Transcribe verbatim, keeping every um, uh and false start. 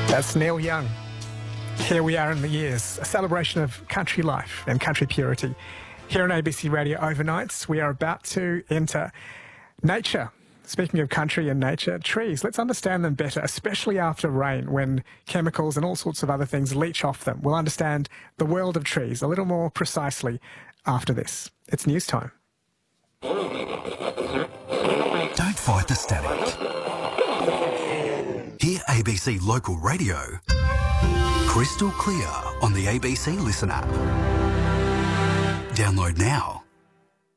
That's Neil Young. Here we are in the years, a celebration of country life and country purity. Here on A B C Radio Overnights, we are about to enter nature. Speaking of country and nature, trees, let's understand them better, especially after rain, when chemicals and all sorts of other things leach off them. We'll understand the world of trees a little more precisely after this. It's news time. Don't fight the static. Hear A B C Local Radio crystal clear on the A B C Listen app. Download now.